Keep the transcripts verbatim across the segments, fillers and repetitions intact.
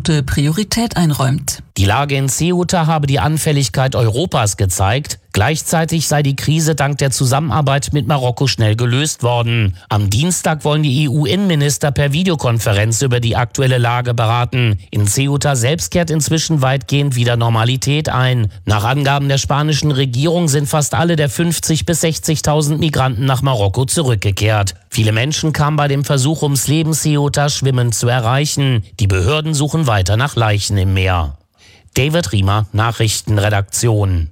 absolute Priorität einräumt. Die Lage in Ceuta habe die Anfälligkeit Europas gezeigt. Gleichzeitig sei die Krise dank der Zusammenarbeit mit Marokko schnell gelöst worden. Am Dienstag wollen die E U-Innenminister per Videokonferenz über die aktuelle Lage beraten. In Ceuta selbst kehrt inzwischen weitgehend wieder Normalität ein. Nach Angaben der spanischen Regierung sind fast alle der fünfzigtausend bis sechzigtausend Migranten nach Marokko zurückgekehrt. Viele Menschen kamen bei dem Versuch ums Leben, Ceuta schwimmend zu erreichen. Die Behörden suchen weiter nach Leichen im Meer. David Riemer, Nachrichtenredaktion.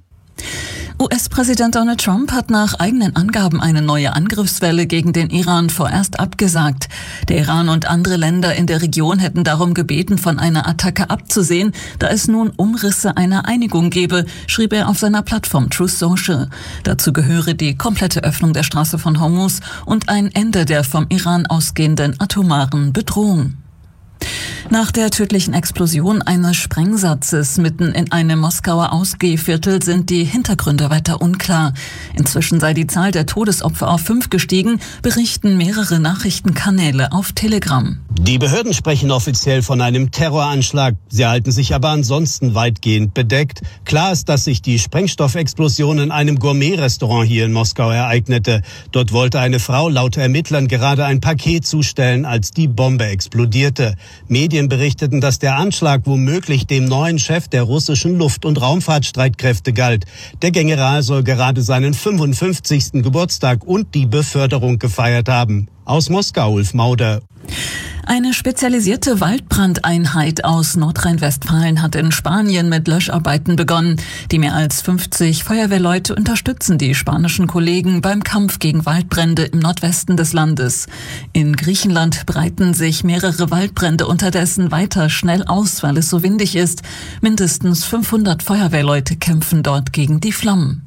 U S-Präsident Donald Trump hat nach eigenen Angaben eine neue Angriffswelle gegen den Iran vorerst abgesagt. Der Iran und andere Länder in der Region hätten darum gebeten, von einer Attacke abzusehen, da es nun Umrisse einer Einigung gebe, schrieb er auf seiner Plattform Truth Social. Dazu gehöre die komplette Öffnung der Straße von Hormuz und ein Ende der vom Iran ausgehenden atomaren Bedrohung. Nach der tödlichen Explosion eines Sprengsatzes mitten in einem Moskauer Ausgehviertel sind die Hintergründe weiter unklar. Inzwischen sei die Zahl der Todesopfer auf fünf gestiegen, berichten mehrere Nachrichtenkanäle auf Telegram. Die Behörden sprechen offiziell von einem Terroranschlag. Sie halten sich aber ansonsten weitgehend bedeckt. Klar ist, dass sich die Sprengstoffexplosion in einem Gourmet-Restaurant hier in Moskau ereignete. Dort wollte eine Frau laut Ermittlern gerade ein Paket zustellen, als die Bombe explodierte. Medien berichteten, dass der Anschlag womöglich dem neuen Chef der russischen Luft- und Raumfahrtstreitkräfte galt. Der General soll gerade seinen fünfundfünfzigsten Geburtstag und die Beförderung gefeiert haben. Aus Moskau, Ulf Mauder. Eine spezialisierte Waldbrandeinheit aus Nordrhein-Westfalen hat in Spanien mit Löscharbeiten begonnen. Die mehr als fünfzig Feuerwehrleute unterstützen die spanischen Kollegen beim Kampf gegen Waldbrände im Nordwesten des Landes. In Griechenland breiten sich mehrere Waldbrände unterdessen weiter schnell aus, weil es so windig ist. Mindestens fünfhundert Feuerwehrleute kämpfen dort gegen die Flammen.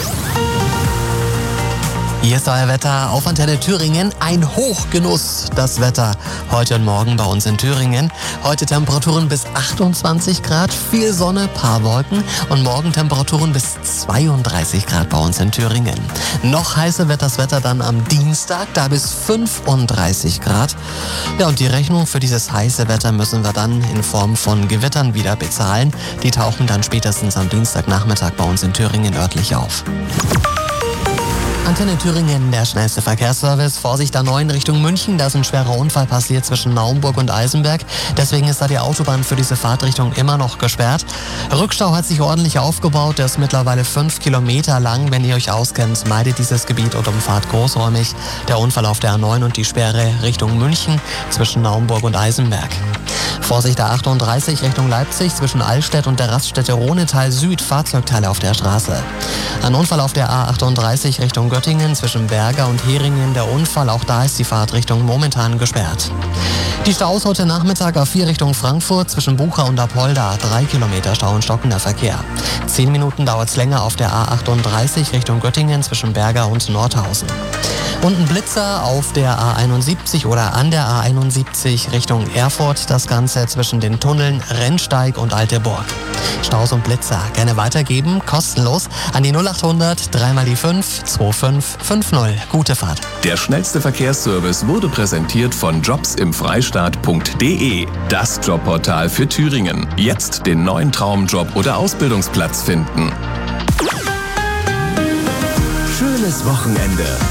Hier ist euer Wetter auf Antenne Thüringen. Ein Hochgenuss, das Wetter heute und morgen bei uns in Thüringen. Heute Temperaturen bis achtundzwanzig Grad, viel Sonne, paar Wolken und morgen Temperaturen bis zweiunddreißig Grad bei uns in Thüringen. Noch heißer wird das Wetter dann am Dienstag, da bis fünfunddreißig Grad. Ja, und die Rechnung für dieses heiße Wetter müssen wir dann in Form von Gewittern wieder bezahlen. Die tauchen dann spätestens am Dienstagnachmittag bei uns in Thüringen örtlich auf. Antenne Thüringen, der schnellste Verkehrsservice. Vorsicht A neun Richtung München, da ist ein schwerer Unfall passiert zwischen Naumburg und Eisenberg. Deswegen ist da die Autobahn für diese Fahrtrichtung immer noch gesperrt. Rückstau hat sich ordentlich aufgebaut, der ist mittlerweile fünf Kilometer lang. Wenn ihr euch auskennt, meidet dieses Gebiet und umfahrt großräumig. Der Unfall auf der A neun und die Sperre Richtung München zwischen Naumburg und Eisenberg. Vorsicht A achtunddreißig Richtung Leipzig zwischen Allstedt und der Raststätte Rhonetal Süd, Fahrzeugteile auf der Straße. Ein Unfall auf der A achtunddreißig Richtung Göttingen zwischen Berger und Heringen. Der Unfall, auch da ist die Fahrtrichtung momentan gesperrt. Die Staus heute Nachmittag A vier Richtung Frankfurt zwischen Bucha und Apolda. Drei Kilometer Stau und stockender Verkehr. Zehn Minuten dauert es länger auf der A achtunddreißig Richtung Göttingen zwischen Berger und Nordhausen. Und ein Blitzer auf der A einundsiebzig oder an der A einundsiebzig Richtung Erfurt. Das Ganze zwischen den Tunneln Rennsteig und Alteburg. Staus und Blitzer gerne weitergeben, kostenlos an die null achthundert drei mal die fünf zwei fünf fünf null. Gute Fahrt. Der schnellste Verkehrsservice wurde präsentiert von jobs im freistaat punkt de. Das Jobportal für Thüringen. Jetzt den neuen Traumjob oder Ausbildungsplatz finden. Schönes Wochenende.